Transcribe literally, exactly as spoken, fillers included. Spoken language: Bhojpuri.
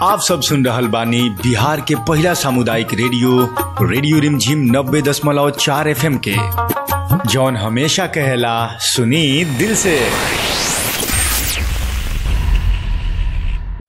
आप सब सुन रहल बानी बिहार के पहला सामुदायिक रेडियो रेडियो रिमझिम नब्बे दशमलव चार एफ एम के, जौन हमेशा कहेला सुनी दिल से।